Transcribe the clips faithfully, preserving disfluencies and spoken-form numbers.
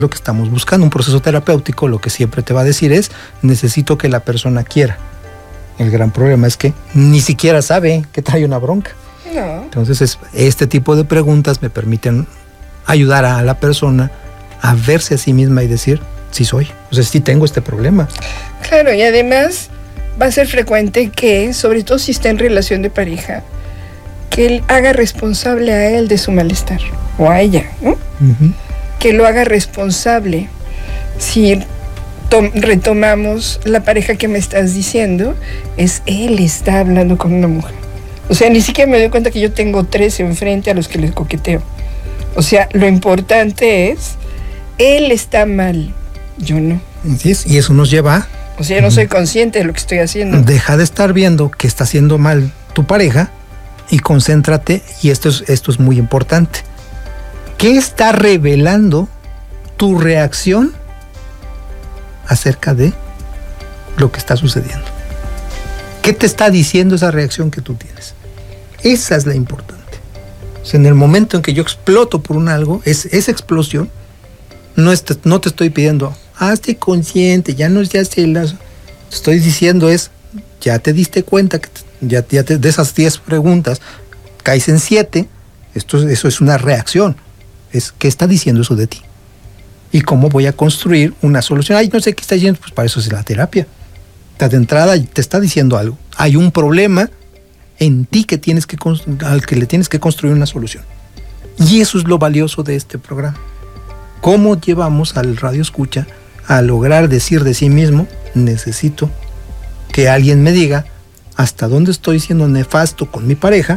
Lo que estamos buscando, un proceso terapéutico, lo que siempre te va a decir es, necesito que la persona quiera. El gran problema es que ni siquiera sabe que trae una bronca. No. Entonces, es, este tipo de preguntas me permiten ayudar a la persona a verse a sí misma y decir, sí soy, o sea, sí tengo este problema. Claro, y además va a ser frecuente que, sobre todo si está en relación de pareja, que él haga responsable a él de su malestar, o a ella, ¿no? Uh-huh. Que lo haga responsable. Si tom- retomamos la pareja que me estás diciendo, es él está hablando con una mujer. O sea, ni siquiera me doy cuenta que yo tengo tres enfrente a los que les coqueteo. O sea, lo importante es, él está mal, yo no. Así es, y eso nos lleva a... O sea, yo no soy consciente de lo que estoy haciendo. Deja de estar viendo que está haciendo mal tu pareja y concéntrate, y esto es, esto es muy importante. ¿Qué está revelando tu reacción acerca de lo que está sucediendo? ¿Qué te está diciendo esa reacción que tú tienes? Esa es la importante. O sea, en el momento en que yo exploto por un algo, es, esa explosión, no, es, no te estoy pidiendo, hazte consciente, ya no ya se las... Estoy diciendo es, ya te diste cuenta que te, ya, ya te, de esas diez preguntas, caes en siete, esto, eso es una reacción. Es qué está diciendo eso de ti y cómo voy a construir una solución. Ay, no sé qué está diciendo, pues para eso es la terapia. De entrada te está diciendo algo. Hay un problema en ti que tienes que al que le tienes que construir una solución. Y eso es lo valioso de este programa. Cómo llevamos al radio escucha a lograr decir de sí mismo, necesito que alguien me diga hasta dónde estoy siendo nefasto con mi pareja,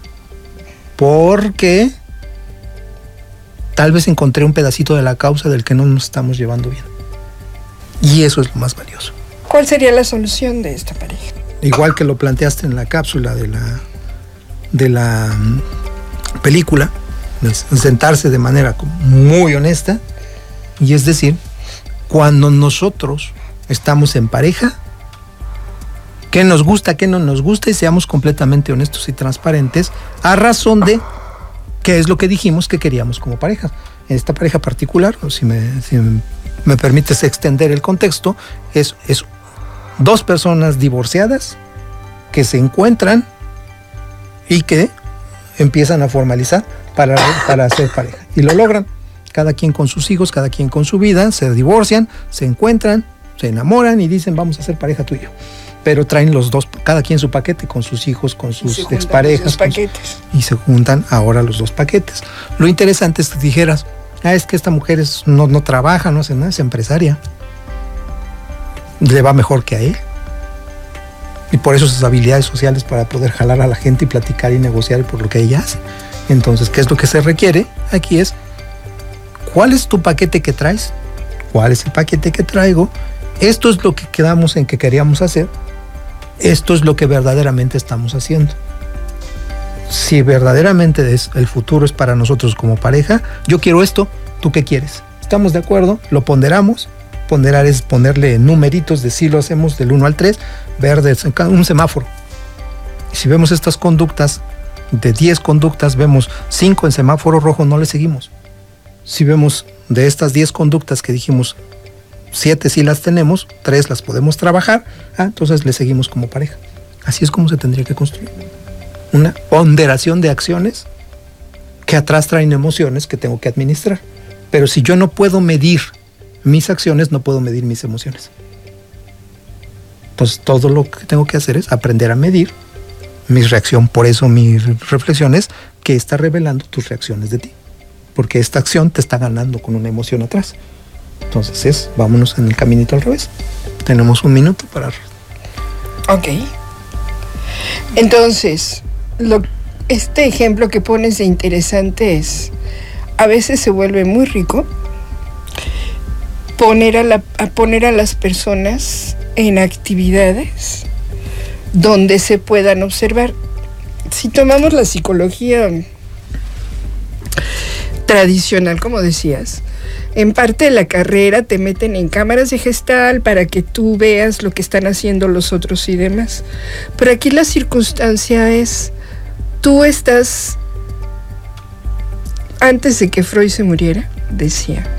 porque tal vez encontré un pedacito de la causa del que no nos estamos llevando bien. Y eso es lo más valioso. ¿Cuál sería la solución de esta pareja? Igual que lo planteaste en la cápsula de la, de la película, sentarse de manera muy honesta, y es decir, cuando nosotros estamos en pareja, qué nos gusta, qué no nos gusta, y seamos completamente honestos y transparentes a razón de qué es lo que dijimos que queríamos como pareja. En esta pareja particular, si me, si me permites extender el contexto, es, es dos personas divorciadas que se encuentran y que empiezan a formalizar para, para ser pareja. Y lo logran, cada quien con sus hijos, cada quien con su vida, se divorcian, se encuentran, se enamoran y dicen vamos a ser pareja tú y yo. Pero traen los dos, cada quien su paquete, con sus hijos, con sus exparejas. Paquetes. Y se juntan ahora los dos paquetes. Lo interesante es que dijeras, ah, es que esta mujer es, no, no trabaja, no hace nada, es empresaria. Le va mejor que a él. Y por eso sus habilidades sociales para poder jalar a la gente y platicar y negociar por lo que ella hace. Entonces, ¿qué es lo que se requiere? Aquí es, ¿cuál es tu paquete que traes? ¿Cuál es el paquete que traigo? Esto es lo que quedamos en que queríamos hacer. Esto es lo que verdaderamente estamos haciendo. Si verdaderamente es, el futuro es para nosotros como pareja, yo quiero esto, ¿tú qué quieres? ¿Estamos de acuerdo? Lo ponderamos. Ponderar es ponerle numeritos de si lo hacemos del uno al tres, verde, un semáforo. Y si vemos estas conductas, de diez conductas, vemos cinco en semáforo rojo, no le seguimos. Si vemos de estas diez conductas que dijimos, siete sí las tenemos, tres las podemos trabajar, ah, entonces le seguimos como pareja. Así es como se tendría que construir. Una ponderación de acciones que atrás traen emociones que tengo que administrar. Pero si yo no puedo medir mis acciones, no puedo medir mis emociones. Entonces todo lo que tengo que hacer es aprender a medir mi reacción. Por eso mi reflexión es que está revelando tus reacciones de ti. Porque esta acción te está ganando con una emoción atrás. Entonces es, vámonos en el caminito al revés. Tenemos un minuto para... Ok. Entonces, lo, este ejemplo que pones de interesante es, a veces se vuelve muy rico poner a, la, a poner a las personas en actividades donde se puedan observar. Si tomamos la psicología tradicional, como decías, en parte de la carrera te meten en cámaras de gestal para que tú veas lo que están haciendo los otros y demás. Pero aquí la circunstancia es, tú estás, antes de que Freud se muriera, decía,